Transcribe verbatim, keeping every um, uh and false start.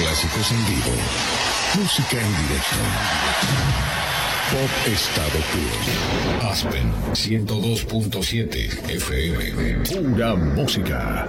Clásicos en vivo. Música en directo. Pop estado puro. Aspen ciento dos punto siete F M. Pura música.